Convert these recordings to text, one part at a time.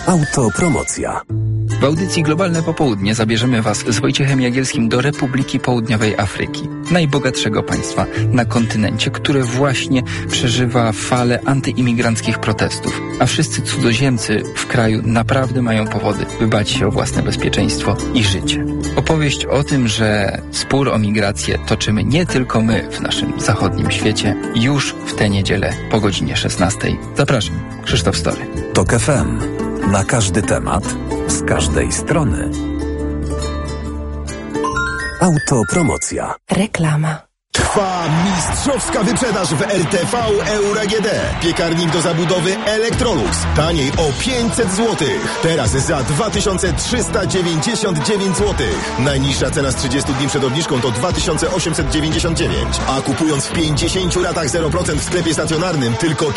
Autopromocja. W audycji Globalne Popołudnie zabierzemy Was z Wojciechem Jagielskim do Republiki Południowej Afryki, najbogatszego państwa na kontynencie, które właśnie przeżywa falę antyimigranckich protestów. A wszyscy cudzoziemcy w kraju naprawdę mają powody, by bać się o własne bezpieczeństwo i życie. Opowieść o tym, że spór o migrację toczymy nie tylko my w naszym zachodnim świecie, już w tę niedzielę po godzinie 16. Zapraszam, Krzysztof Story. TOK FM. Na każdy temat, z każdej strony. Autopromocja. Reklama. Trwa mistrzowska wyprzedaż w RTV Euro AGD. Piekarnik do zabudowy Electrolux. Taniej o 500 zł. Teraz za 2399 zł. Najniższa cena z 30 dni przed obniżką to 2899. A kupując w 50 ratach 0% w sklepie stacjonarnym tylko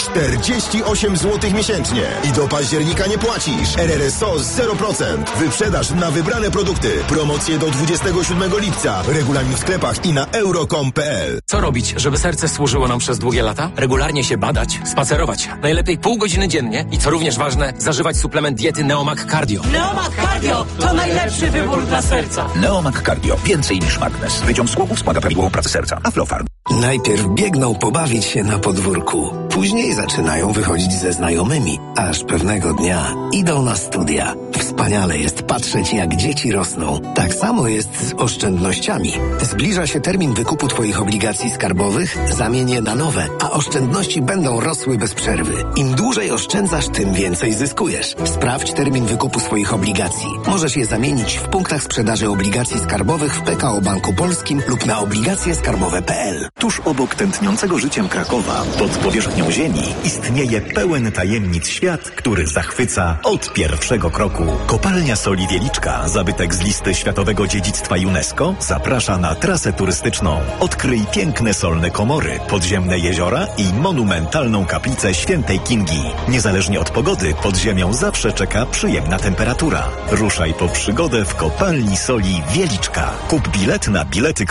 48 zł miesięcznie. I do października nie płacisz. RRSO 0%. Wyprzedaż na wybrane produkty. Promocje do 27 lipca. Regulamin w sklepach i na euro.com.pl. Co robić, żeby serce służyło nam przez długie lata? Regularnie się badać, spacerować. Najlepiej pół godziny dziennie i co również ważne, zażywać suplement diety Neomag Cardio. Neomag Cardio to najlepszy wybór dla serca. Neomag Cardio. Więcej niż magnez. Wyciąg z głowu wspomaga prawidłową pracę serca. Aflofarm. Najpierw biegną pobawić się na podwórku. Później zaczynają wychodzić ze znajomymi. Aż pewnego dnia idą na studia. Wspaniale jest patrzeć, jak dzieci rosną. Tak samo jest z oszczędnościami. Zbliża się termin wykupu Twoich obligacji skarbowych, zamień je na nowe, a oszczędności będą rosły bez przerwy. Im dłużej oszczędzasz, tym więcej zyskujesz. Sprawdź termin wykupu swoich obligacji. Możesz je zamienić w punktach sprzedaży obligacji skarbowych w PKO Banku Polskim lub na obligacjeskarbowe.pl. Tuż obok tętniącego życiem Krakowa, pod powierzchnią ziemi, istnieje pełen tajemnic świat, który zachwyca od pierwszego kroku. Kopalnia Soli Wieliczka, zabytek z listy Światowego Dziedzictwa UNESCO, zaprasza na trasę turystyczną. Odkryj piękne solne komory, podziemne jeziora i monumentalną kaplicę Świętej Kingi. Niezależnie od pogody, pod ziemią zawsze czeka przyjemna temperatura. Ruszaj po przygodę w Kopalni Soli Wieliczka. Kup bilet na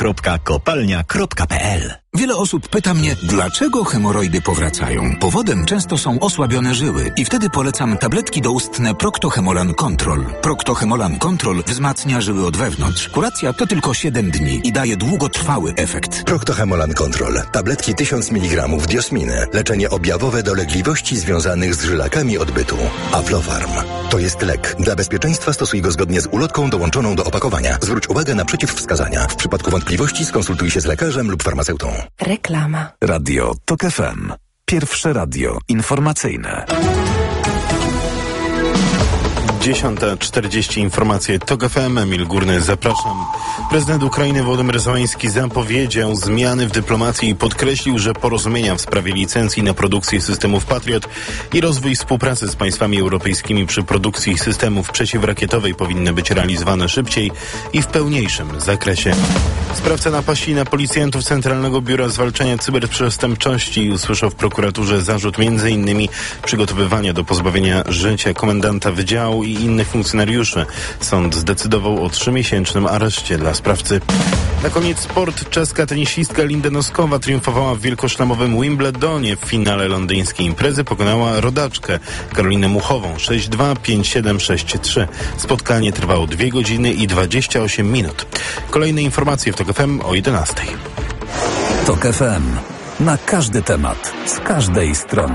bilety.kopalnia.pl. Wiele osób pyta mnie, dlaczego hemoroidy powracają. Powodem często są osłabione żyły i wtedy polecam tabletki doustne Procto-Hemolan Control. Procto-Hemolan Control wzmacnia żyły od wewnątrz. Kuracja to tylko 7 dni i daje długotrwały efekt. Procto-Hemolan Control. Tabletki 1000 mg diosminy. Leczenie objawowe dolegliwości związanych z żylakami odbytu. Aflofarm. To jest lek. Dla bezpieczeństwa stosuj go zgodnie z ulotką dołączoną do opakowania. Zwróć uwagę na przeciwwskazania. W przypadku wątpliwości skonsultuj się z lekarzem lub farmaceutą. Reklama. Radio TOK FM. Pierwsze radio informacyjne. 10:40 informacje TOK FM. Emil Górny, zapraszam. Prezydent Ukrainy Wołodymyr Zełański zapowiedział zmiany w dyplomacji i podkreślił, że porozumienia w sprawie licencji na produkcję systemów Patriot i rozwój współpracy z państwami europejskimi przy produkcji systemów przeciwrakietowej powinny być realizowane szybciej i w pełniejszym zakresie. Sprawca napaści na policjantów Centralnego Biura Zwalczania Cyberprzestępczości usłyszał w prokuraturze zarzut m.in. przygotowywania do pozbawienia życia komendanta wydziału i innych funkcjonariuszy. Sąd zdecydował o 3-miesięcznym areszcie dla sprawcy. Na koniec sport. Czeska tenisistka Linda Noskowa triumfowała w wielkoszlemowym Wimbledonie. W finale londyńskiej imprezy pokonała rodaczkę Karolinę Muchową 6-2, 5-7, 6-3. Spotkanie trwało 2 godziny i 28 minut. Kolejne informacje w TOK FM o 11. TOK FM. Na każdy temat, z każdej strony.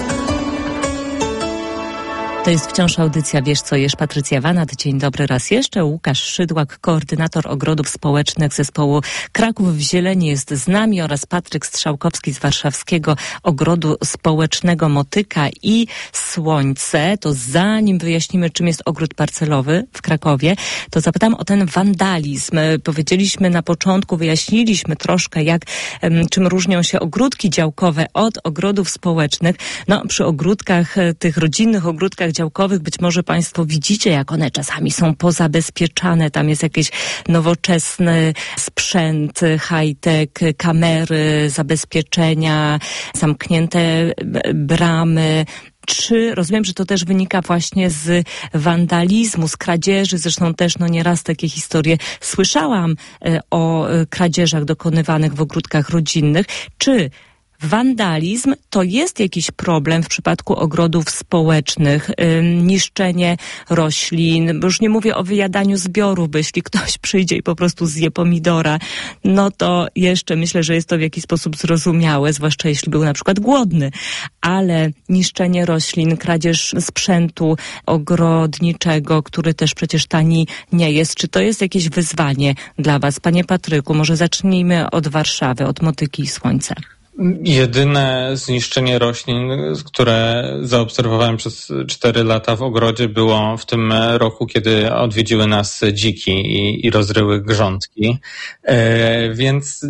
To jest wciąż audycja Wiesz co jesz, Patrycja Wanat. Dzień dobry raz jeszcze. Łukasz Szydłak, koordynator ogrodów społecznych zespołu Kraków w Zieleni jest z nami oraz Patryk Strzałkowski z warszawskiego ogrodu społecznego Motyka i Słońce. To zanim wyjaśnimy, czym jest ogród parcelowy w Krakowie, to zapytam o ten wandalizm. Powiedzieliśmy na początku, wyjaśniliśmy troszkę, czym różnią się ogródki działkowe od ogrodów społecznych. No, przy ogródkach, tych rodzinnych ogródkach działkowych być może Państwo widzicie, jak one czasami są pozabezpieczane. Tam jest jakiś nowoczesny sprzęt, high-tech, kamery, zabezpieczenia, zamknięte bramy. Czy rozumiem, że to też wynika właśnie z wandalizmu, z kradzieży? Zresztą też nieraz takie historie słyszałam o kradzieżach dokonywanych w ogródkach rodzinnych. Czy wandalizm to jest jakiś problem w przypadku ogrodów społecznych, niszczenie roślin, bo już nie mówię o wyjadaniu zbiorów, bo jeśli ktoś przyjdzie i po prostu zje pomidora, no to jeszcze myślę, że jest to w jakiś sposób zrozumiałe, zwłaszcza jeśli był na przykład głodny, ale niszczenie roślin, kradzież sprzętu ogrodniczego, który też przecież tani nie jest. Czy to jest jakieś wyzwanie dla Was? Panie Patryku, może zacznijmy od Warszawy, od Motyki i Słońca. Jedyne zniszczenie roślin, które zaobserwowałem przez 4 lata w ogrodzie, było w tym roku, kiedy odwiedziły nas dziki i rozryły grządki. Więc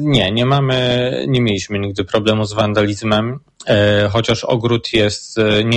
nie mieliśmy nigdy problemu z wandalizmem. Chociaż ogród jest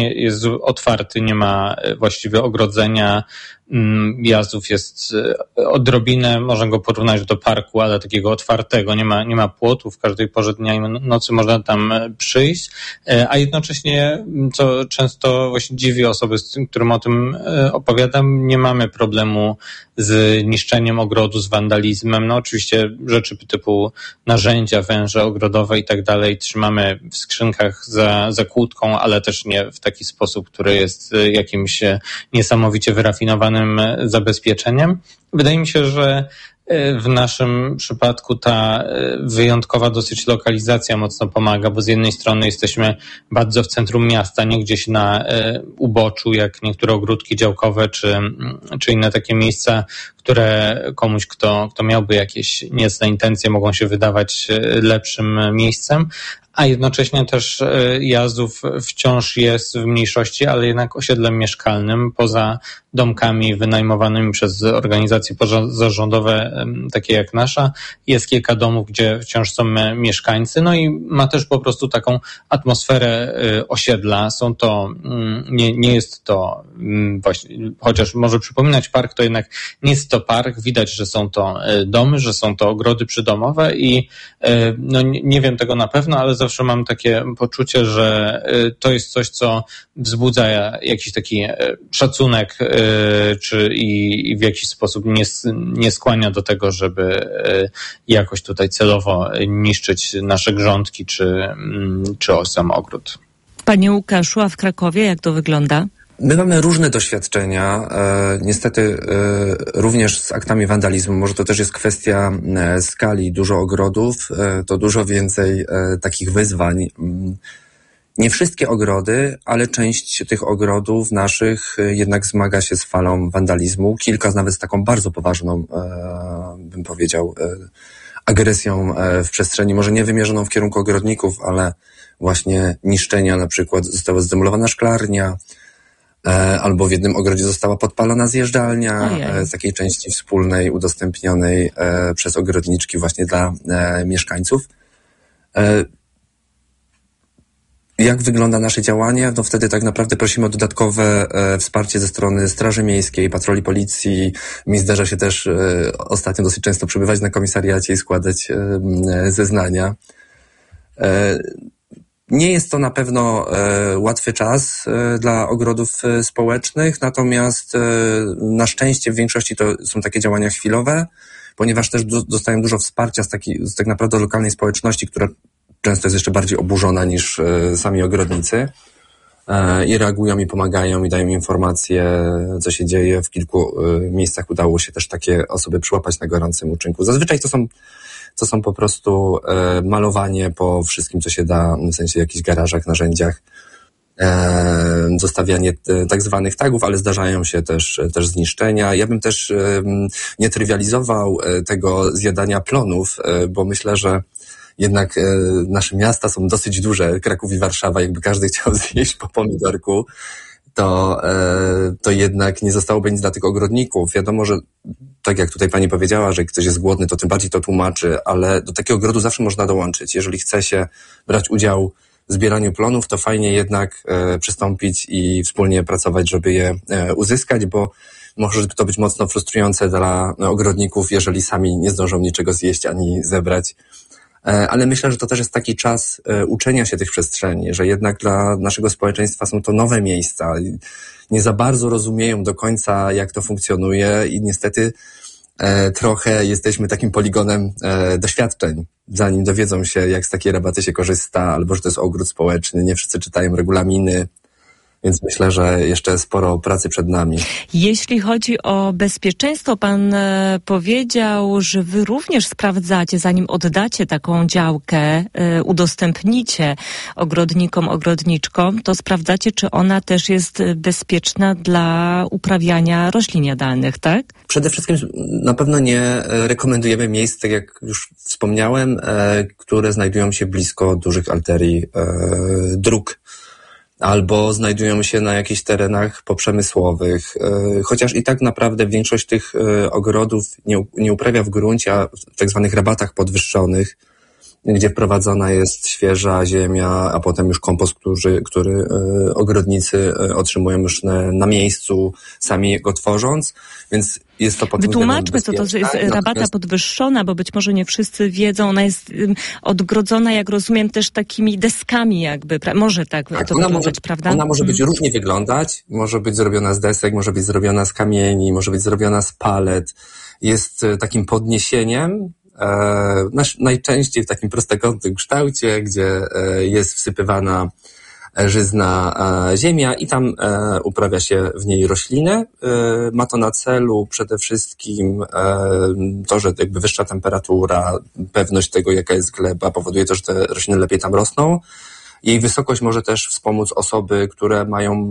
otwarty, nie ma właściwie ogrodzenia, jazdów jest odrobinę, można go porównać do parku, ale takiego otwartego, nie ma płotu, w każdej porze dnia i nocy można tam przyjść, a jednocześnie, co często właśnie dziwi osoby, z którym o tym opowiadam, nie mamy problemu z niszczeniem ogrodu, z wandalizmem. No oczywiście rzeczy typu narzędzia, węże ogrodowe i tak dalej trzymamy w skrzynkach za kłódką, ale też nie w taki sposób, który jest jakimś niesamowicie wyrafinowanym zabezpieczeniem. Wydaje mi się, że w naszym przypadku ta wyjątkowa dosyć lokalizacja mocno pomaga, bo z jednej strony jesteśmy bardzo w centrum miasta, nie gdzieś na uboczu, jak niektóre ogródki działkowe, czy inne takie miejsca, które komuś, kto miałby jakieś niecne intencje, mogą się wydawać lepszym miejscem, a jednocześnie też Jazdów wciąż jest w mniejszości, ale jednak osiedlem mieszkalnym, poza domkami wynajmowanymi przez organizacje pozarządowe, takie jak nasza. Jest kilka domów, gdzie wciąż są mieszkańcy, no i ma też po prostu taką atmosferę osiedla. Są to, nie jest to właśnie, chociaż może przypominać park, to jednak nie jest to park. Widać, że są to domy, że są to ogrody przydomowe i no nie wiem tego na pewno, ale zawsze mam takie poczucie, że to jest coś, co wzbudza jakiś taki szacunek i w jakiś sposób nie skłania do tego, żeby jakoś tutaj celowo niszczyć nasze grządki czy sam ogród. Panie Łukaszu, a w Krakowie jak to wygląda? My mamy różne doświadczenia, niestety również z aktami wandalizmu. Może to też jest kwestia skali. Dużo ogrodów, to dużo więcej takich wyzwań. Nie wszystkie ogrody, ale część tych ogrodów naszych jednak zmaga się z falą wandalizmu. Kilka nawet z taką bardzo poważną, bym powiedział, agresją w przestrzeni, może nie wymierzoną w kierunku ogrodników, ale właśnie niszczenia, na przykład została zdemolowana szklarnia, albo w jednym ogrodzie została podpalona zjeżdżalnia z takiej części wspólnej, udostępnionej przez ogrodniczki właśnie dla mieszkańców. Jak wygląda nasze działanie? No wtedy tak naprawdę prosimy o dodatkowe wsparcie ze strony Straży Miejskiej, patroli policji. Mi zdarza się też ostatnio dosyć często przebywać na komisariacie i składać zeznania. Nie jest to na pewno łatwy czas dla ogrodów społecznych, natomiast na szczęście w większości to są takie działania chwilowe, ponieważ też dostają dużo wsparcia z tak naprawdę lokalnej społeczności, która często jest jeszcze bardziej oburzona niż sami ogrodnicy i reagują i pomagają i dają informacje, co się dzieje. W kilku miejscach udało się też takie osoby przyłapać na gorącym uczynku. Zazwyczaj to są po prostu malowanie po wszystkim, co się da, w sensie jakichś garażach, narzędziach, zostawianie tak zwanych tagów, ale zdarzają się też zniszczenia. Ja bym też nie trywializował tego zjadania plonów, bo myślę, że jednak nasze miasta są dosyć duże, Kraków i Warszawa, jakby każdy chciał zjeść po pomidorku, to jednak nie zostałoby nic dla tych ogrodników. Wiadomo, że tak jak tutaj pani powiedziała, że jak ktoś jest głodny, to tym bardziej to tłumaczy, ale do takiego ogrodu zawsze można dołączyć. Jeżeli chce się brać udział w zbieraniu plonów, to fajnie jednak przystąpić i wspólnie pracować, żeby je uzyskać, bo może to być mocno frustrujące dla ogrodników, jeżeli sami nie zdążą niczego zjeść ani zebrać. Ale myślę, że to też jest taki czas uczenia się tych przestrzeni, że jednak dla naszego społeczeństwa są to nowe miejsca. Nie za bardzo rozumieją do końca, jak to funkcjonuje i niestety trochę jesteśmy takim poligonem doświadczeń. Zanim dowiedzą się, jak z takiej rabaty się korzysta, albo że to jest ogród społeczny, nie wszyscy czytają regulaminy. Więc myślę, że jeszcze sporo pracy przed nami. Jeśli chodzi o bezpieczeństwo, pan powiedział, że wy również sprawdzacie, zanim oddacie taką działkę, udostępnicie ogrodnikom, ogrodniczkom, to sprawdzacie, czy ona też jest bezpieczna dla uprawiania roślin jadalnych, tak? Przede wszystkim na pewno nie rekomendujemy miejsc, tak jak już wspomniałem, które znajdują się blisko dużych arterii dróg, albo znajdują się na jakichś terenach poprzemysłowych, chociaż i tak naprawdę większość tych ogrodów nie uprawia w gruncie, a w tak zwanych rabatach podwyższonych, gdzie wprowadzona jest świeża ziemia, a potem już kompost, który ogrodnicy otrzymują już na miejscu, sami go tworząc, więc jest to potem wytłumaczmy, co to jest rabata podwyższona, bo być może nie wszyscy wiedzą, ona jest odgrodzona, jak rozumiem, też takimi deskami jakby, może tak to wyglądać, prawda? Ona może być różnie wyglądać, może być zrobiona z desek, może być zrobiona z kamieni, może być zrobiona z palet, jest takim podniesieniem, najczęściej w takim prostokątnym kształcie, gdzie jest wsypywana żyzna ziemia i tam uprawia się w niej rośliny. Ma to na celu przede wszystkim to, że jakby wyższa temperatura, pewność tego, jaka jest gleba, powoduje to, że te rośliny lepiej tam rosną. Jej wysokość może też wspomóc osoby, które mają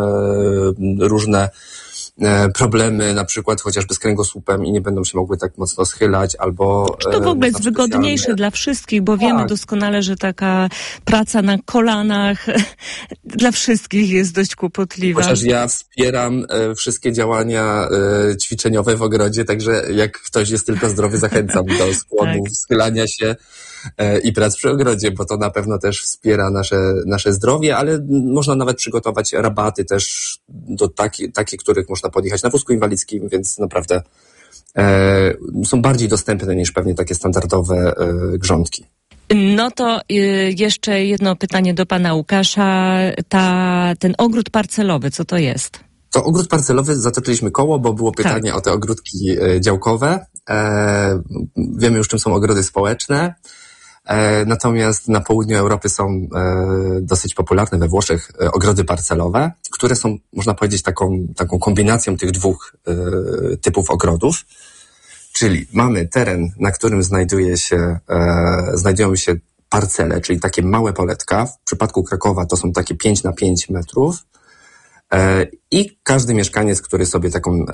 różne problemy, na przykład chociażby z kręgosłupem i nie będą się mogły tak mocno schylać, albo... To w ogóle jest wygodniejsze dla wszystkich, bo wiemy doskonale, że taka praca na kolanach dla wszystkich jest dość kłopotliwa. Chociaż ja wspieram wszystkie działania ćwiczeniowe w ogrodzie, także jak ktoś jest tylko zdrowy, zachęcam do skłonu schylania się i prac przy ogrodzie, bo to na pewno też wspiera nasze zdrowie, ale można nawet przygotować rabaty też do takie, których można podjechać na wózku inwalidzkim, więc naprawdę są bardziej dostępne niż pewnie takie standardowe grządki. No to jeszcze jedno pytanie do pana Łukasza. Ten ogród parcelowy, co to jest? To ogród parcelowy, zatoczyliśmy koło, bo było pytanie o te ogródki działkowe. Wiemy już, czym są ogrody społeczne. Natomiast na południu Europy są dosyć popularne, we Włoszech, ogrody parcelowe, które są, można powiedzieć, taką kombinacją tych dwóch typów ogrodów. Czyli mamy teren, na którym znajdują się parcele, czyli takie małe poletka. W przypadku Krakowa to są takie 5 na 5 metrów. I każdy mieszkaniec, który sobie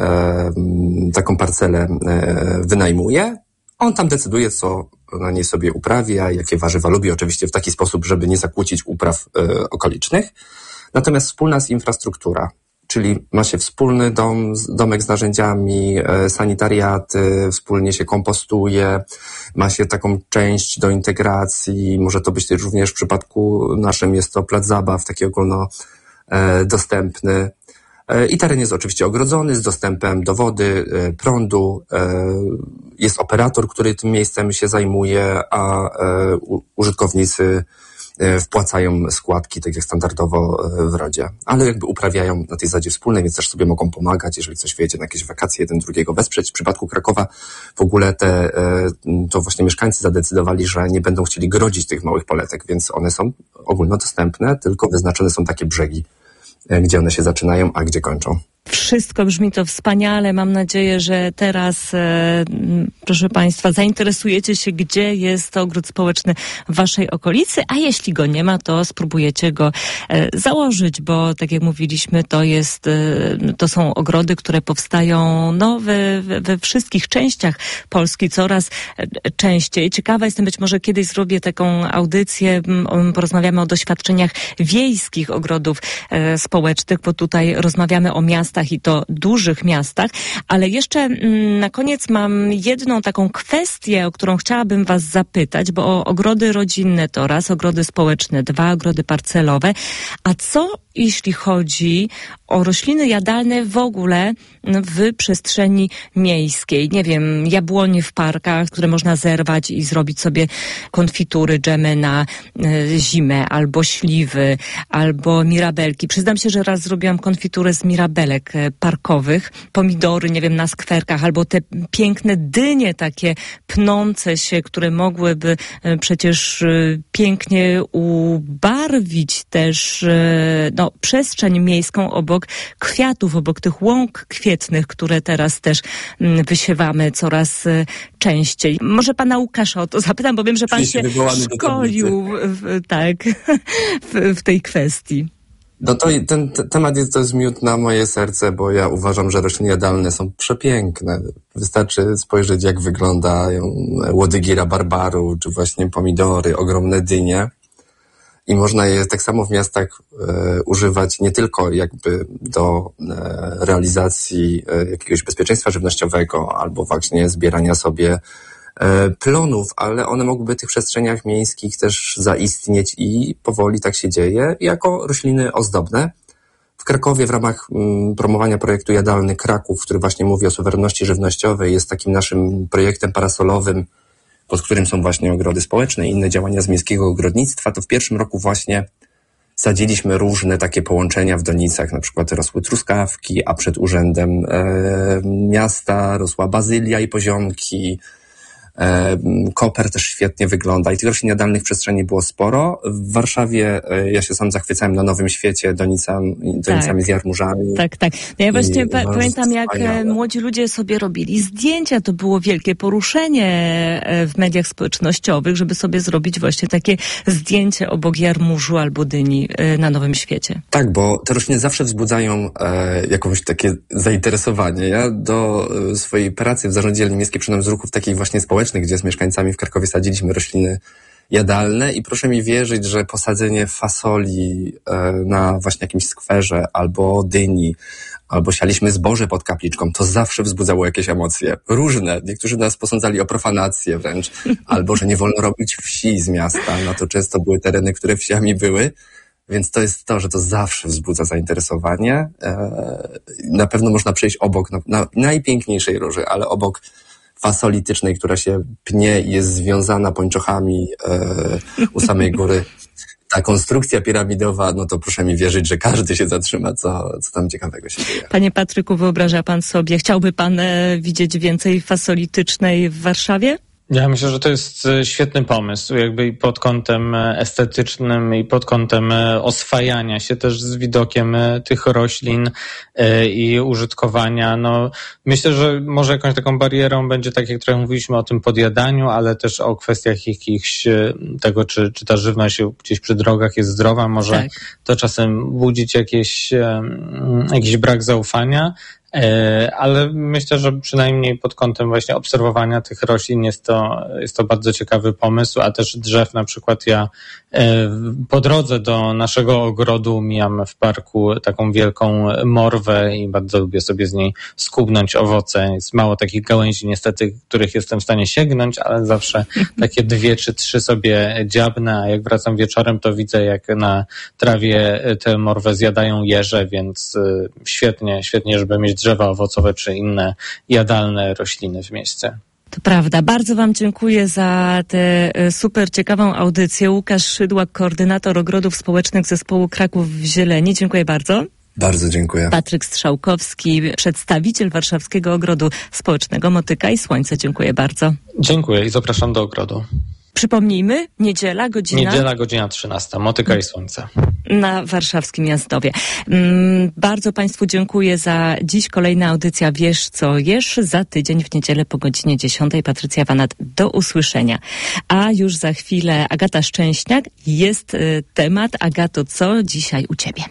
taką parcelę wynajmuje, on tam decyduje, co na niej sobie uprawia, jakie warzywa lubi, oczywiście w taki sposób, żeby nie zakłócić upraw okolicznych. Natomiast wspólna jest infrastruktura, czyli ma się wspólny domek z narzędziami, sanitariaty, wspólnie się kompostuje, ma się taką część do integracji, może to być również w przypadku naszym jest to plac zabaw, taki ogólnodostępny. I teren jest oczywiście ogrodzony z dostępem do wody, prądu. Jest operator, który tym miejscem się zajmuje, a użytkownicy wpłacają składki, tak jak standardowo w rodzie. Ale jakby uprawiają na tej zasadzie wspólnej, więc też sobie mogą pomagać, jeżeli coś wyjedzie na jakieś wakacje, jeden drugiego wesprzeć. W przypadku Krakowa w ogóle to właśnie mieszkańcy zadecydowali, że nie będą chcieli grodzić tych małych poletek, więc one są ogólnodostępne, tylko wyznaczone są takie brzegi, gdzie one się zaczynają, a gdzie kończą. Wszystko brzmi to wspaniale. Mam nadzieję, że teraz, proszę Państwa, zainteresujecie się, gdzie jest ogród społeczny w Waszej okolicy, a jeśli go nie ma, to spróbujecie go założyć, bo tak jak mówiliśmy, to są ogrody, które powstają we wszystkich częściach Polski coraz częściej. Ciekawa jestem, być może kiedyś zrobię taką audycję, porozmawiamy o doświadczeniach wiejskich ogrodów społecznych, bo tutaj rozmawiamy o miastach i to dużych miastach, ale jeszcze na koniec mam jedną taką kwestię, o którą chciałabym Was zapytać, bo o ogrody rodzinne to raz, ogrody społeczne 2, ogrody parcelowe, a co jeśli chodzi o rośliny jadalne w ogóle w przestrzeni miejskiej. Nie wiem, jabłonie w parkach, które można zerwać i zrobić sobie konfitury, dżemy na zimę, albo śliwy, albo mirabelki. Przyznam się, że raz zrobiłam konfiturę z mirabelek parkowych, pomidory, nie wiem, na skwerkach, albo te piękne dynie takie pnące się, które mogłyby przecież pięknie ubarwić też przestrzeń miejską obok kwiatów, obok tych łąk kwietnych, które teraz też wysiewamy coraz częściej. Może pana Łukasza o to zapytam, bo wiem, że pan się szkolił w tej kwestii. No to ten temat to jest miód na moje serce, bo ja uważam, że rośliny jadalne są przepiękne. Wystarczy spojrzeć, jak wyglądają łodygi rabarbaru, czy właśnie pomidory, ogromne dynie. I można je tak samo w miastach używać nie tylko jakby do realizacji jakiegoś bezpieczeństwa żywnościowego albo właśnie zbierania sobie plonów, ale one mogłyby w tych przestrzeniach miejskich też zaistnieć i powoli tak się dzieje jako rośliny ozdobne. W Krakowie w ramach promowania projektu Jadalny Kraków, który właśnie mówi o suwerenności żywnościowej, jest takim naszym projektem parasolowym, pod którym są właśnie ogrody społeczne i inne działania z miejskiego ogrodnictwa, to w pierwszym roku właśnie sadziliśmy różne takie połączenia w donicach, na przykład rosły truskawki, a przed urzędem miasta rosła bazylia i poziomki, koper też świetnie wygląda i tych roślin jadalnych przestrzeni było sporo. W Warszawie ja się sam zachwycałem na Nowym Świecie donicami z jarmużami. Tak. Ja właśnie pamiętam, jak młodzi ludzie sobie robili zdjęcia. To było wielkie poruszenie w mediach społecznościowych, żeby sobie zrobić właśnie takie zdjęcie obok jarmużu albo dyni na Nowym Świecie. Tak, bo te rośliny zawsze wzbudzają jakieś takie zainteresowanie. Ja do swojej pracy w Zarządzie Miejskiej Przynajmniej z Ruchów takich właśnie społecznych, gdzie z mieszkańcami w Krakowie sadziliśmy rośliny jadalne i proszę mi wierzyć, że posadzenie fasoli na właśnie jakimś skwerze albo dyni, albo sialiśmy zboże pod kapliczką, to zawsze wzbudzało jakieś emocje. Różne. Niektórzy nas posądzali o profanację wręcz, albo że nie wolno robić wsi z miasta. No to często były tereny, które wsiami były. Więc to jest to, że to zawsze wzbudza zainteresowanie. Na pewno można przejść obok na najpiękniejszej róży, ale obok fasoli tycznej, która się pnie i jest związana pończochami u samej góry. Ta konstrukcja piramidowa, no to proszę mi wierzyć, że każdy się zatrzyma, co tam ciekawego się dzieje. Panie Patryku, wyobraża pan sobie, chciałby pan widzieć więcej fasoli tycznej w Warszawie? Ja myślę, że to jest świetny pomysł, jakby i pod kątem estetycznym, i pod kątem oswajania się też z widokiem tych roślin i użytkowania. No, myślę, że może jakąś taką barierą będzie, tak jak trochę mówiliśmy o tym podjadaniu, ale też o kwestiach jakichś tego, czy ta żywność gdzieś przy drogach jest zdrowa. Może to czasem budzić jakiś brak zaufania. Ale myślę, że przynajmniej pod kątem właśnie obserwowania tych roślin jest to bardzo ciekawy pomysł, a też drzew. Na przykład ja po drodze do naszego ogrodu mijam w parku taką wielką morwę i bardzo lubię sobie z niej skubnąć owoce. Jest mało takich gałęzi niestety, których jestem w stanie sięgnąć, ale zawsze takie 2 czy 3 sobie dziabnę, a jak wracam wieczorem, to widzę, jak na trawie tę morwę zjadają jeże, więc świetnie, żeby mieć drzewa owocowe czy inne jadalne rośliny w mieście. To prawda. Bardzo wam dziękuję za tę super ciekawą audycję. Łukasz Szydłak, koordynator ogrodów społecznych zespołu Kraków w Zieleni. Dziękuję bardzo. Bardzo dziękuję. Patryk Strzałkowski, przedstawiciel Warszawskiego Ogrodu Społecznego Motyka i Słońce. Dziękuję bardzo. Dziękuję i zapraszam do ogrodu. Przypomnijmy, niedziela godzina 13, Motyka i Słońce. Na warszawskim Jazdowie. Bardzo Państwu dziękuję za dziś. Kolejna audycja Wiesz co jesz. Za tydzień w niedzielę po godzinie 10. Patrycja Wanat. Do usłyszenia. A już za chwilę Agata Szczęśniak. Jest temat. Agato, co dzisiaj u Ciebie?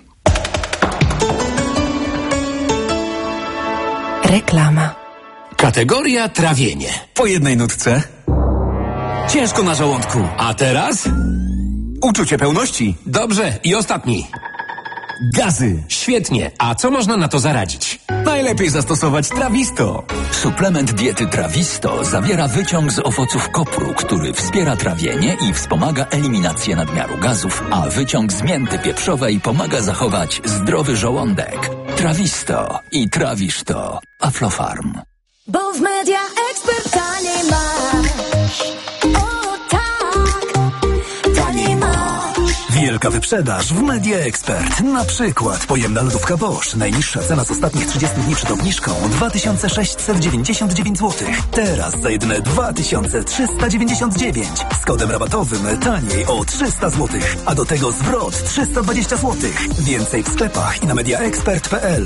Reklama. Kategoria trawienie. Po jednej nutce. Ciężko na żołądku. A teraz? Uczucie pełności. Dobrze, i ostatni. gazy. Świetnie. A co można na to zaradzić? Najlepiej zastosować Trawisto. Suplement diety Trawisto zawiera wyciąg z owoców kopru, który wspiera trawienie i wspomaga eliminację nadmiaru gazów, a wyciąg z mięty pieprzowej pomaga zachować zdrowy żołądek. Trawisto i trawisz to. Aflofarm. Bo w Media Expert taniej masz. O tak, taniej masz. Wielka wyprzedaż w Media Expert. Na przykład pojemna lodówka Bosch. Najniższa cena z ostatnich 30 dni przed obniżką 2699 zł. Teraz za jedyne 2399. Z kodem rabatowym taniej o 300 zł. A do tego zwrot 320 zł. Więcej w sklepach i na mediaexpert.pl.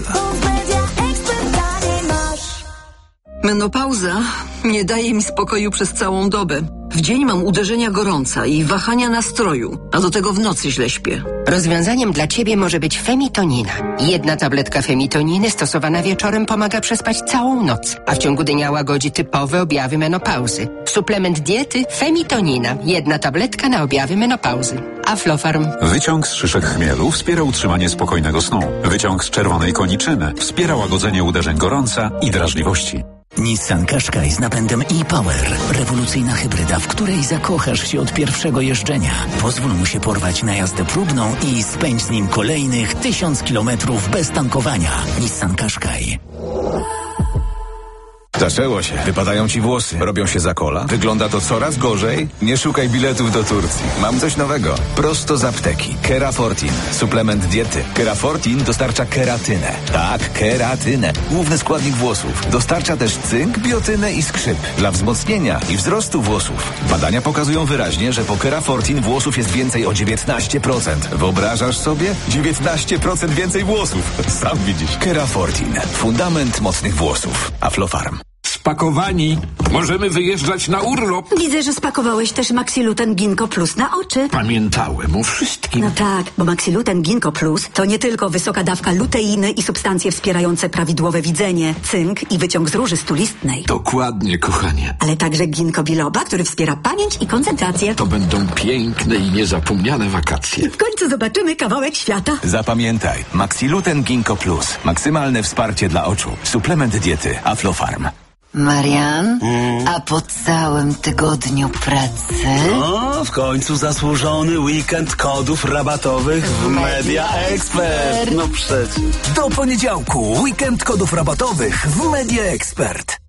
Menopauza nie daje mi spokoju przez całą dobę. W dzień mam uderzenia gorąca i wahania nastroju, a do tego w nocy źle śpię. Rozwiązaniem dla Ciebie może być Femitonina. 1 tabletka Femitoniny stosowana wieczorem pomaga przespać całą noc, a w ciągu dnia łagodzi typowe objawy menopauzy. Suplement diety Femitonina. 1 tabletka na objawy menopauzy. Aflofarm. Wyciąg z szyszek chmielu wspiera utrzymanie spokojnego snu. Wyciąg z czerwonej koniczyny wspiera łagodzenie uderzeń gorąca i drażliwości. Nissan Qashqai z napędem e-Power. Rewolucyjna hybryda, w której zakochasz się od pierwszego jeżdżenia. Pozwól mu się porwać na jazdę próbną i spędź z nim kolejnych 1000 kilometrów bez tankowania. Nissan Qashqai. Zaczęło się. Wypadają ci włosy. Robią się za kola. Wygląda to coraz gorzej. Nie szukaj biletów do Turcji. Mam coś nowego. Prosto z apteki. Kerafortin. Suplement diety. Kerafortin dostarcza keratynę. Tak, keratynę. Główny składnik włosów. Dostarcza też cynk, biotynę i skrzyp. Dla wzmocnienia i wzrostu włosów. Badania pokazują wyraźnie, że po Kerafortin włosów jest więcej o 19%. Wyobrażasz sobie? 19% więcej włosów. Sam widzisz. Kerafortin. Fundament mocnych włosów. Aflofarm. Spakowani. Możemy wyjeżdżać na urlop. Widzę, że spakowałeś też Maxiluten Ginkgo Plus na oczy. Pamiętałem o wszystkim. No tak, bo Maxiluten Ginkgo Plus to nie tylko wysoka dawka luteiny i substancje wspierające prawidłowe widzenie, cynk i wyciąg z róży stulistnej. Dokładnie, kochanie. Ale także ginkgo biloba, który wspiera pamięć i koncentrację. To będą piękne i niezapomniane wakacje. W końcu zobaczymy kawałek świata. Zapamiętaj. Maxiluten Ginkgo Plus. Maksymalne wsparcie dla oczu. Suplement diety. Aflofarm. Marian, a po całym tygodniu pracy? No, w końcu zasłużony weekend kodów rabatowych w Media Expert. No przecież. Do poniedziałku weekend kodów rabatowych w Media Expert.